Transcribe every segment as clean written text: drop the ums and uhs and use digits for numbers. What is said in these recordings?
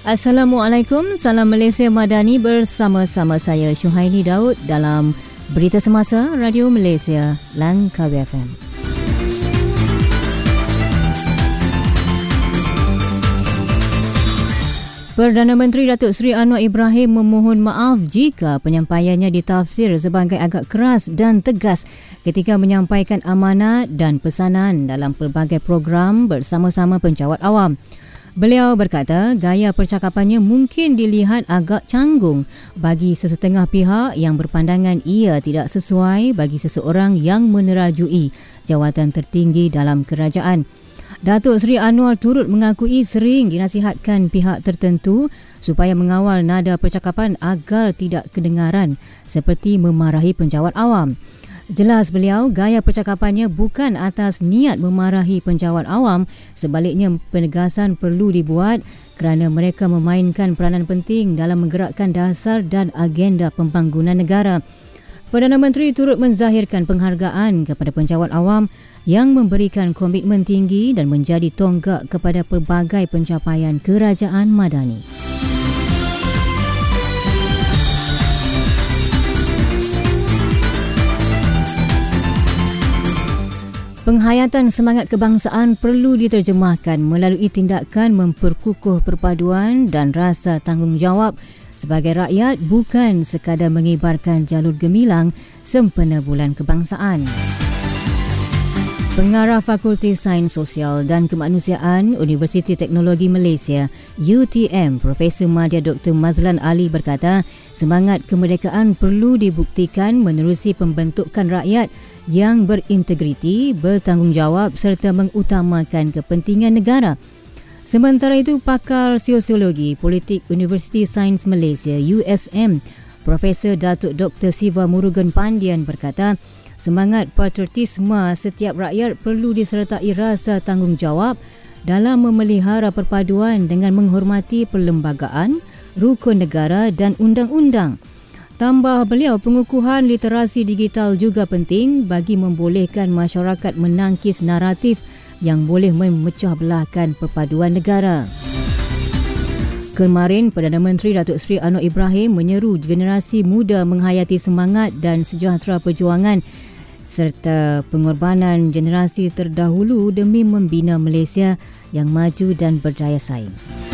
Assalamualaikum, salam Malaysia Madani bersama-sama saya Syuhaini Daud dalam Berita Semasa Radio Malaysia Langkawi FM. Perdana Menteri Datuk Seri Anwar Ibrahim memohon maaf jika penyampaiannya ditafsir sebagai agak keras dan tegas ketika menyampaikan amanat dan pesanan dalam pelbagai program bersama-sama pencawat awam. Beliau berkata gaya percakapannya mungkin dilihat agak canggung bagi sesetengah pihak yang berpandangan ia tidak sesuai bagi seseorang yang menerajui jawatan tertinggi dalam kerajaan. Datuk Seri Anwar turut mengakui sering dinasihatkan pihak tertentu supaya mengawal nada percakapan agar tidak kedengaran seperti memarahi pencawat awam. Jelas beliau, gaya percakapannya bukan atas niat memarahi pencawat awam, sebaliknya penegasan perlu dibuat kerana mereka memainkan peranan penting dalam menggerakkan dasar dan agenda pembangunan negara. Perdana Menteri turut menzahirkan penghargaan kepada pencawat awam yang memberikan komitmen tinggi dan menjadi tonggak kepada pelbagai pencapaian kerajaan madani. Penghayatan semangat kebangsaan perlu diterjemahkan melalui tindakan memperkukuh perpaduan dan rasa tanggungjawab sebagai rakyat, bukan sekadar mengibarkan jalur gemilang sempena Bulan Kebangsaan. Pengarah Fakulti Sains Sosial dan Kemanusiaan Universiti Teknologi Malaysia UTM Profesor Madya Dr. Mazlan Ali berkata semangat kemerdekaan perlu dibuktikan menerusi pembentukan rakyat yang berintegriti, bertanggungjawab serta mengutamakan kepentingan negara. Sementara itu, pakar sosiologi politik Universiti Sains Malaysia USM Profesor Datuk Dr. Siva Murugan Pandian berkata semangat patriotisme setiap rakyat perlu disertai rasa tanggungjawab dalam memelihara perpaduan dengan menghormati perlembagaan, rukun negara dan undang-undang. Tambah beliau, pengukuhan literasi digital juga penting bagi membolehkan masyarakat menangkis naratif yang boleh memecah belahkan perpaduan negara. Kemarin, Perdana Menteri Datuk Seri Anwar Ibrahim menyeru generasi muda menghayati semangat dan sejahtera perjuangan serta pengorbanan generasi terdahulu demi membina Malaysia yang maju dan berdaya saing.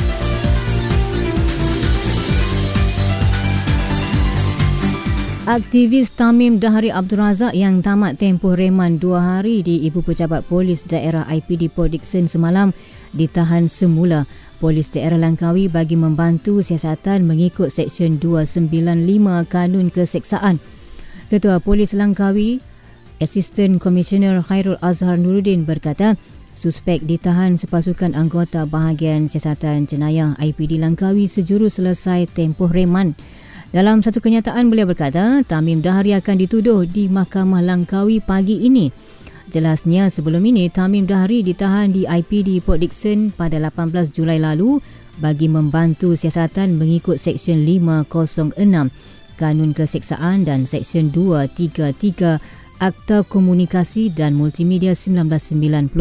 Aktivis Tamim Dahari Abdul Razak yang tamat tempoh reman 2 hari di Ibu Pejabat Polis Daerah IPD Port Dickson semalam ditahan semula Polis Daerah Langkawi bagi membantu siasatan mengikut Seksyen 295 Kanun Keseksaan. Ketua Polis Langkawi, Assistant Commissioner Khairul Azhar Nuruddin berkata suspek ditahan sepasukan anggota bahagian siasatan jenayah IPD Langkawi sejurus selesai tempoh reman. Dalam satu kenyataan, beliau berkata Tamim Dahari akan dituduh di Mahkamah Langkawi pagi ini. Jelasnya sebelum ini Tamim Dahari ditahan di IPD Port Dickson pada 18 Julai lalu bagi membantu siasatan mengikut Seksyen 506 Kanun Keseksaan dan Seksyen 233 Akta Komunikasi dan Multimedia 1998.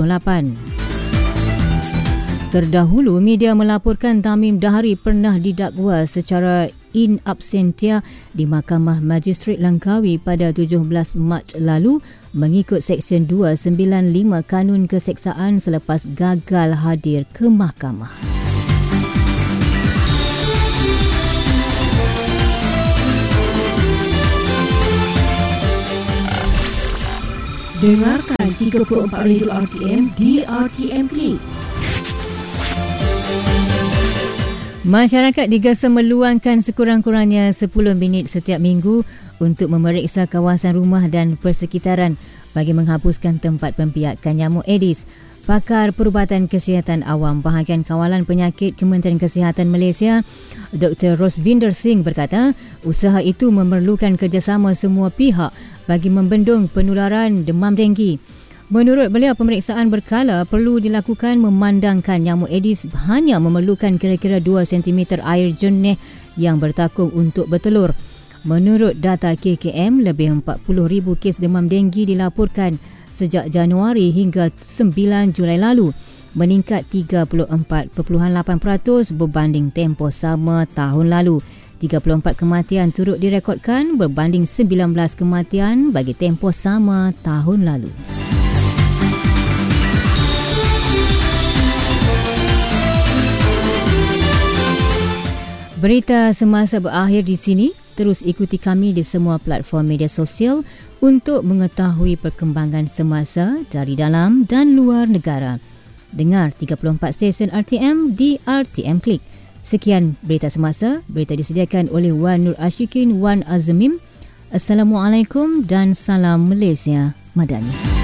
Terdahulu, media melaporkan Tamim Dahari pernah didakwa secara in absentia di Mahkamah Magistrate Langkawi pada 17 Mac lalu mengikut Seksyen 295 Kanun Keseksaan selepas gagal hadir ke mahkamah. Dengarkan 34 Radio RTM di RTM Klik. Masyarakat digesa meluangkan sekurang-kurangnya 10 minit setiap minggu untuk memeriksa kawasan rumah dan persekitaran bagi menghapuskan tempat pembiakan nyamuk Aedes. Pakar Perubatan Kesihatan Awam Bahagian Kawalan Penyakit Kementerian Kesihatan Malaysia, Dr. Rosvinder Singh berkata, usaha itu memerlukan kerjasama semua pihak bagi membendung penularan demam denggi. Menurut beliau, pemeriksaan berkala perlu dilakukan memandangkan nyamuk Aedes hanya memerlukan kira-kira 2 cm air jernih yang bertakung untuk bertelur. Menurut data KKM, lebih 40,000 kes demam denggi dilaporkan sejak Januari hingga 9 Julai lalu. meningkat 34.8% berbanding tempoh sama tahun lalu. 34 kematian turut direkodkan berbanding 19 kematian bagi tempoh sama tahun lalu. Berita semasa berakhir di sini. Terus ikuti kami di semua platform media sosial untuk mengetahui perkembangan semasa dari dalam dan luar negara. Dengar 34 stesen RTM di RTM Klik. Sekian berita semasa. Berita disediakan oleh Wan Nur Ashikin Wan Azmim. Assalamualaikum dan salam Malaysia Madani.